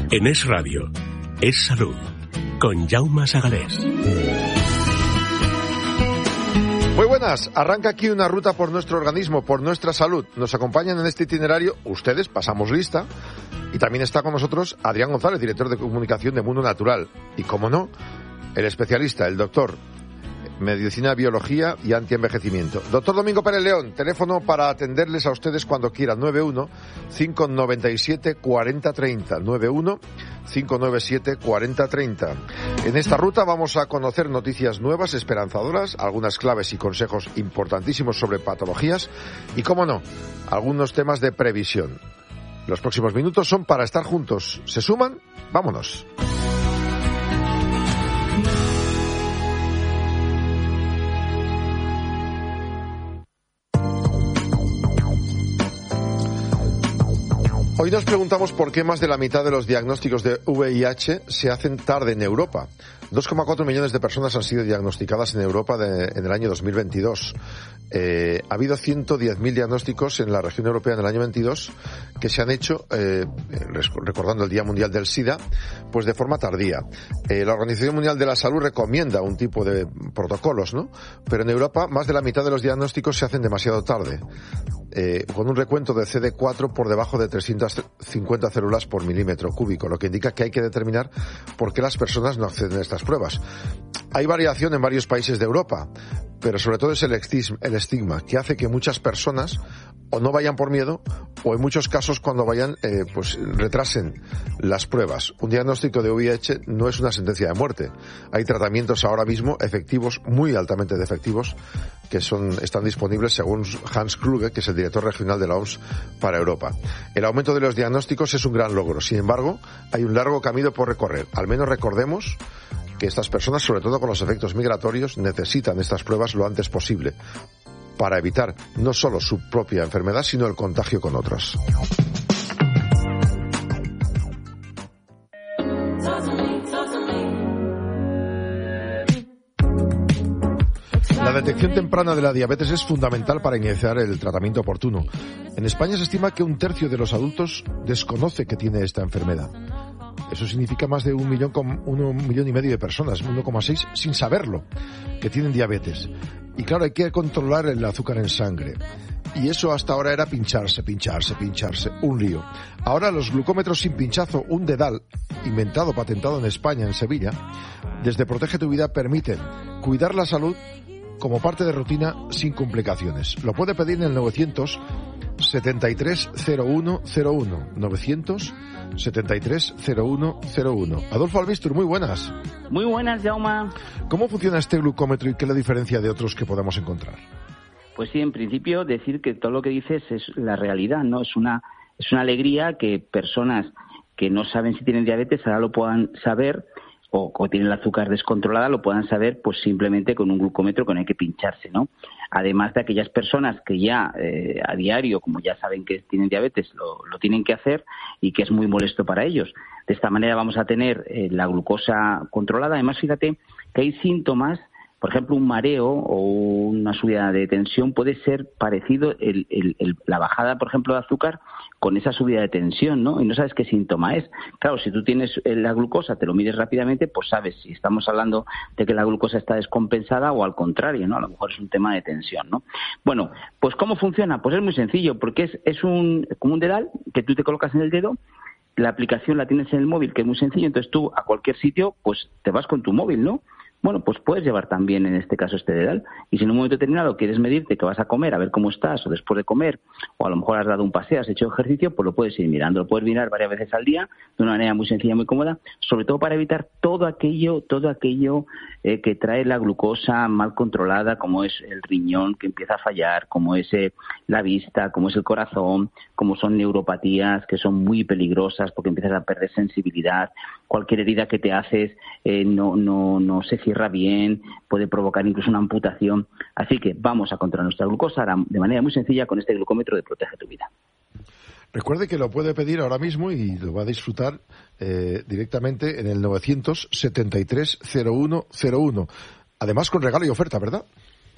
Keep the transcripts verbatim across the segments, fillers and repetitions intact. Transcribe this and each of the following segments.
En Es Radio, Es Salud, con Jaume Sagalés. Muy buenas, arranca aquí una ruta por nuestro organismo, por nuestra salud. Nos acompañan en este itinerario ustedes, pasamos lista, y también está con nosotros Adrián González, director de comunicación de Mundo Natural. Y como no, el especialista, el doctor, Medicina, Biología y Antienvejecimiento. Doctor Domingo Pérez León, teléfono para atenderles a ustedes cuando quieran, nueve uno, cinco nueve siete, cuatro cero tres cero, nueve uno, cinco nueve siete, cuatro cero tres cero. En esta ruta vamos a conocer noticias nuevas, esperanzadoras, algunas claves y consejos importantísimos sobre patologías y, cómo no, algunos temas de previsión. Los próximos minutos son para estar juntos. ¿Se suman? ¡Vámonos! Hoy nos preguntamos por qué más de la mitad de los diagnósticos de V I H se hacen tarde en Europa. dos coma cuatro millones de personas han sido diagnosticadas en Europa de, en el año dos mil veintidós. Eh, ha habido ciento diez mil diagnósticos en la región europea en el año veintidós que se han hecho, eh, recordando el Día Mundial del SIDA, pues de forma tardía. Eh, la Organización Mundial de la Salud recomienda un tipo de protocolos, ¿no? Pero en Europa más de la mitad de los diagnósticos se hacen demasiado tarde. Eh, con un recuento de C D cuatro por debajo de trescientas cincuenta células por milímetro cúbico, lo que indica que hay que determinar por qué las personas no acceden a estas pruebas. Hay variación en varios países de Europa, pero sobre todo es el estigma que hace que muchas personas o no vayan por miedo o en muchos casos cuando vayan eh, pues retrasen las pruebas. Un diagnóstico de V I H no es una sentencia de muerte. Hay tratamientos ahora mismo efectivos, muy altamente efectivos, que son están disponibles según Hans Kluge, que es el director regional de la O M S para Europa. El aumento de los diagnósticos es un gran logro. Sin embargo, hay un largo camino por recorrer. Al menos recordemos que estas personas, sobre todo con los efectos migratorios, necesitan estas pruebas lo antes posible para evitar no solo su propia enfermedad, sino el contagio con otros. La detección temprana de la diabetes es fundamental para iniciar el tratamiento oportuno. En España se estima que un tercio de los adultos desconoce que tiene esta enfermedad. Eso significa más de un millón, un millón y medio de personas, uno coma seis, sin saberlo, que tienen diabetes. Y claro, hay que controlar el azúcar en sangre. Y eso hasta ahora era pincharse, pincharse, pincharse, un lío. Ahora los glucómetros sin pinchazo, un dedal, inventado, patentado en España, en Sevilla, desde Protege tu Vida permiten cuidar la salud como parte de rutina sin complicaciones. Lo puede pedir en el novecientos setenta y tres cero uno cero uno, novecientos setenta y tres cero uno cero uno. Adolfo Albistur, muy buenas. Muy buenas, Jaume. ¿Cómo funciona este glucómetro y qué es la diferencia de otros que podemos encontrar? Pues sí, en principio decir que todo lo que dices es la realidad, ¿no? Es una, es una alegría que personas que no saben si tienen diabetes ahora lo puedan saber, o, o tienen el azúcar descontrolada, lo puedan saber pues simplemente con un glucómetro que no hay que pincharse, ¿no? Además de aquellas personas que ya eh, a diario, como ya saben que tienen diabetes, lo, lo tienen que hacer y que es muy molesto para ellos. De esta manera vamos a tener eh, la glucosa controlada. Además, fíjate que hay síntomas, por ejemplo, un mareo o una subida de tensión puede ser parecido el, el, el, la bajada, por ejemplo, de azúcar con esa subida de tensión, ¿no? Y no sabes qué síntoma es. Claro, si tú tienes la glucosa, te lo mides rápidamente, pues sabes si estamos hablando de que la glucosa está descompensada o al contrario, ¿no? A lo mejor es un tema de tensión, ¿no? Bueno, pues ¿cómo funciona? Pues es muy sencillo, porque es, es un, como un dedal que tú te colocas en el dedo. La aplicación la tienes en el móvil, que es muy sencillo, entonces tú a cualquier sitio, pues te vas con tu móvil, ¿no? Bueno, pues puedes llevar también en este caso este dedal. Y si en un momento determinado quieres medirte que vas a comer, a ver cómo estás, o después de comer, o a lo mejor has dado un paseo, has hecho ejercicio, pues lo puedes ir mirando. Lo puedes mirar varias veces al día, de una manera muy sencilla, muy cómoda, sobre todo para evitar todo aquello, todo aquello eh, que trae la glucosa mal controlada, como es el riñón que empieza a fallar, como es eh, la vista, como es el corazón, como son neuropatías que son muy peligrosas porque empiezas a perder sensibilidad. Cualquier herida que te haces eh, no, no, no se cierra bien, puede provocar incluso una amputación. Así que vamos a controlar nuestra glucosa de manera muy sencilla con este glucómetro de Protege tu Vida. Recuerde que lo puede pedir ahora mismo y lo va a disfrutar eh, directamente en el novecientos setenta y tres cero uno cero uno. Además con regalo y oferta, ¿verdad?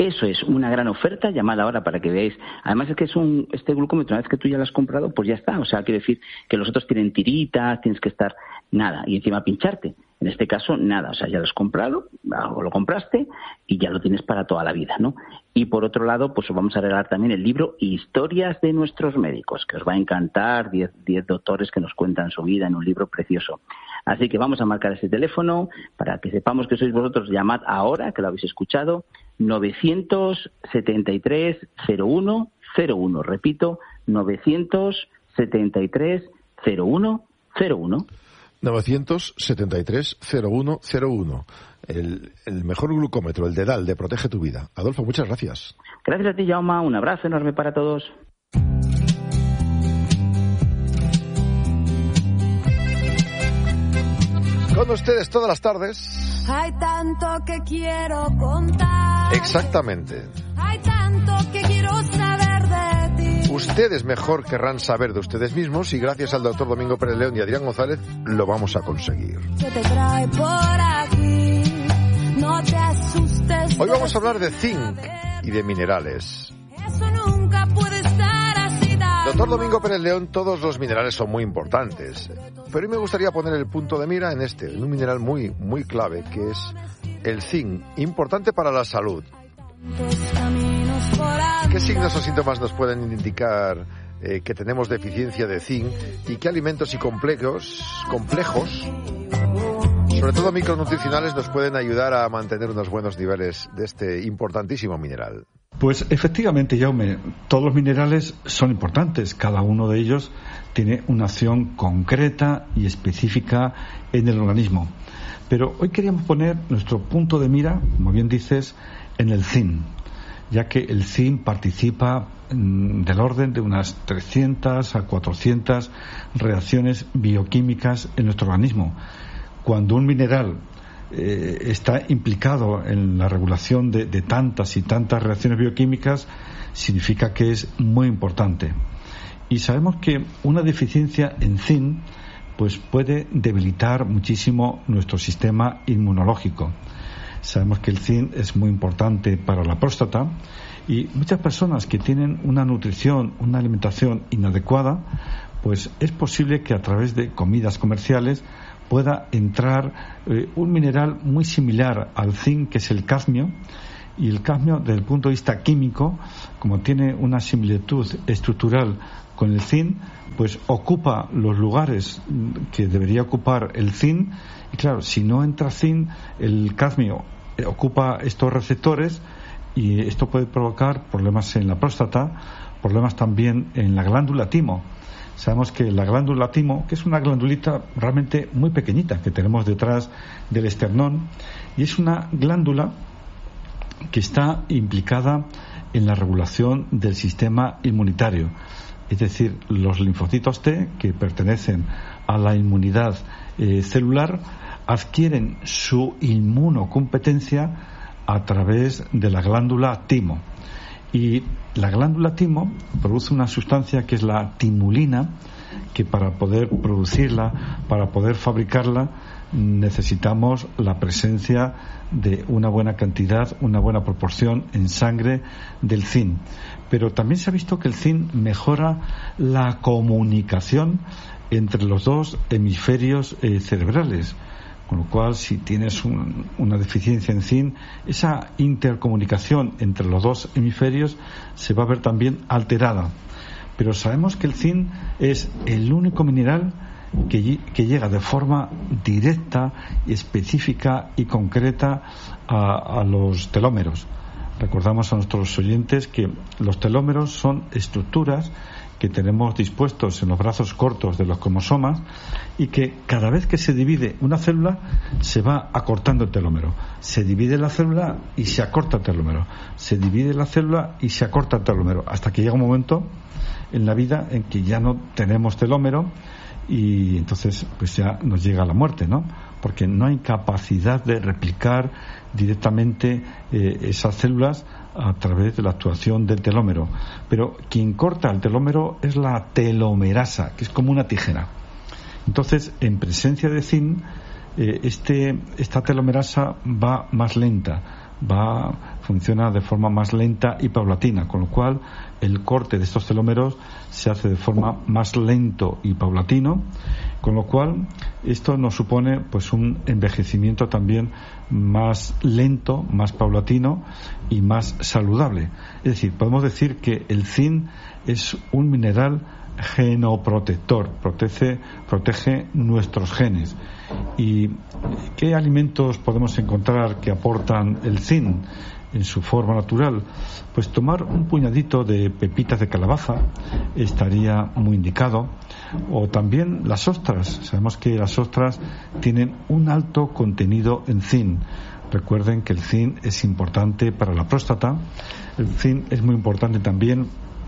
Eso es una gran oferta, llamada ahora para que veáis. Además es que es un este glucómetro, una vez que tú ya lo has comprado, pues ya está. O sea, quiere decir que los otros tienen tiritas, tienes que estar nada, y encima pincharte. En este caso, nada. O sea, ya lo has comprado, o lo compraste, y ya lo tienes para toda la vida, ¿no? Y por otro lado, pues os vamos a regalar también el libro Historias de nuestros médicos, que os va a encantar, diez, diez doctores que nos cuentan su vida en un libro precioso. Así que vamos a marcar ese teléfono para que sepamos que sois vosotros. Llamad ahora, que lo habéis escuchado, novecientos setenta y tres cero uno cero uno. Repito, novecientos setenta y tres cero uno cero uno. novecientos setenta y tres cero uno cero uno. El, el mejor glucómetro, el Dedal, de Protege tu Vida. Adolfo, muchas gracias. Gracias a ti, Jaume. Un abrazo enorme para todos. Con ustedes todas las tardes. Hay tanto que quiero contar. Exactamente. Hay tanto que quiero saber de ti. Ustedes mejor querrán saber de ustedes mismos y gracias al doctor Domingo Pérez León y Adrián González lo vamos a conseguir. ¿Qué te trae por aquí? No te asustes. Hoy vamos a hablar de zinc y de minerales. Eso nunca puede estar así. Doctor Domingo Pérez León, todos los minerales son muy importantes, pero hoy me gustaría poner el punto de mira en este, en un mineral muy, muy clave, que es el zinc, importante para la salud. ¿Qué signos o síntomas nos pueden indicar eh, que tenemos deficiencia de zinc y qué alimentos y complejos, complejos, sobre todo micronutricionales, nos pueden ayudar a mantener unos buenos niveles de este importantísimo mineral? Pues efectivamente, Jaume, todos los minerales son importantes. Cada uno de ellos tiene una acción concreta y específica en el organismo. Pero hoy queríamos poner nuestro punto de mira, como bien dices, en el zinc, ya que el zinc participa mm, del orden de unas trescientas a cuatrocientas reacciones bioquímicas en nuestro organismo. Cuando un mineral eh, está implicado en la regulación de, de tantas y tantas reacciones bioquímicas, significa que es muy importante. Y sabemos que una deficiencia en zinc pues puede debilitar muchísimo nuestro sistema inmunológico. Sabemos que el zinc es muy importante para la próstata y muchas personas que tienen una nutrición, una alimentación inadecuada, pues es posible que a través de comidas comerciales pueda entrar eh, un mineral muy similar al zinc, que es el cadmio. Y el cadmio, desde el punto de vista químico, como tiene una similitud estructural con el zinc, pues ocupa los lugares que debería ocupar el zinc. Y claro, si no entra zinc, el cadmio eh, ocupa estos receptores y esto puede provocar problemas en la próstata, problemas también en la glándula timo. Sabemos que la glándula timo, que es una glandulita realmente muy pequeñita que tenemos detrás del esternón, y es una glándula que está implicada en la regulación del sistema inmunitario. Es decir, los linfocitos T, que pertenecen a la inmunidad eh, celular, adquieren su inmunocompetencia a través de la glándula timo. Y la glándula timo produce una sustancia que es la timulina, que para poder producirla, para poder fabricarla, necesitamos la presencia de una buena cantidad, una buena proporción en sangre del zinc. Pero también se ha visto que el zinc mejora la comunicación entre los dos hemisferios eh, cerebrales. Con lo cual, si tienes un, una deficiencia en zinc, esa intercomunicación entre los dos hemisferios se va a ver también alterada. Pero sabemos que el zinc es el único mineral que, que llega de forma directa, específica y concreta a, a los telómeros. Recordamos a nuestros oyentes que los telómeros son estructuras que tenemos dispuestos en los brazos cortos de los cromosomas y que cada vez que se divide una célula se va acortando el telómero. Se divide la célula y se acorta el telómero. Se divide la célula y se acorta el telómero. Hasta que llega un momento en la vida en que ya no tenemos telómero y entonces pues ya nos llega la muerte, ¿no? Porque no hay capacidad de replicar directamente eh, esas células a través de la actuación del telómero. Pero quien corta el telómero es la telomerasa, que es como una tijera. Entonces, en presencia de zinc, eh, este, esta telomerasa va más lenta, va funciona de forma más lenta y paulatina, con lo cual el corte de estos telómeros se hace de forma más lento y paulatino, con lo cual esto nos supone pues un envejecimiento también más lento, más paulatino y más saludable. Es decir, podemos decir que el zinc es un mineral genoprotector, protege, protege nuestros genes. ¿Y qué alimentos podemos encontrar que aportan el zinc en su forma natural? Pues tomar un puñadito de pepitas de calabaza estaría muy indicado, o también las ostras. Sabemos que las ostras tienen un alto contenido en zinc. Recuerden que el zinc es importante para la próstata. El zinc es muy importante también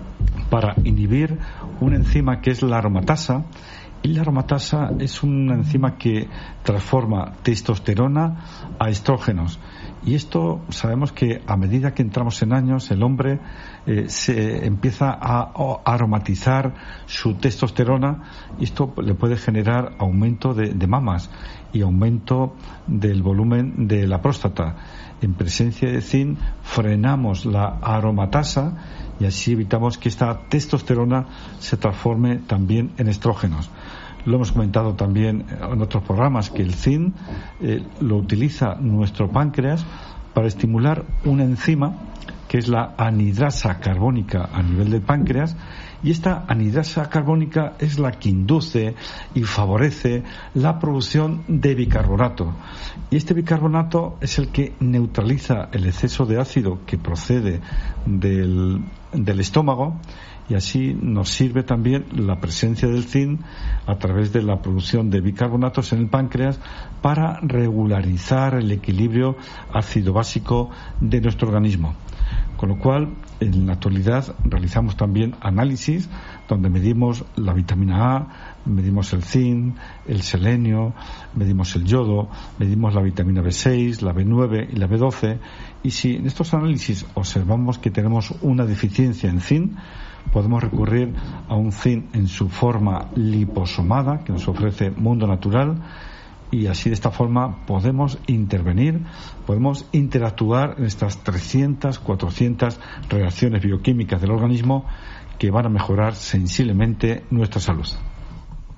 para inhibir una enzima que es la aromatasa, y la aromatasa es una enzima que transforma testosterona a estrógenos, y esto sabemos que a medida que entramos en años el hombre eh, se empieza a, a aromatizar su testosterona, y esto le puede generar aumento de, de mamas y aumento del volumen de la próstata. En presencia de zinc frenamos la aromatasa y así evitamos que esta testosterona se transforme también en estrógenos. Lo hemos comentado también en otros programas que el zinc eh, lo utiliza nuestro páncreas para estimular una enzima que es la anhidrasa carbónica a nivel del páncreas, y esta anhidrasa carbónica es la que induce y favorece la producción de bicarbonato, y este bicarbonato es el que neutraliza el exceso de ácido que procede del, del estómago, y así nos sirve también la presencia del zinc a través de la producción de bicarbonatos en el páncreas para regularizar el equilibrio ácido-básico de nuestro organismo. Con lo cual, en la actualidad realizamos también análisis donde medimos la vitamina A, medimos el zinc, el selenio, medimos el yodo, medimos la vitamina B seis, la B nueve y la B doce, y si en estos análisis observamos que tenemos una deficiencia en zinc, podemos recurrir a un zinc en su forma liposomada que nos ofrece Mundo Natural, y así de esta forma podemos intervenir, podemos interactuar en estas trescientas, cuatrocientas reacciones bioquímicas del organismo que van a mejorar sensiblemente nuestra salud.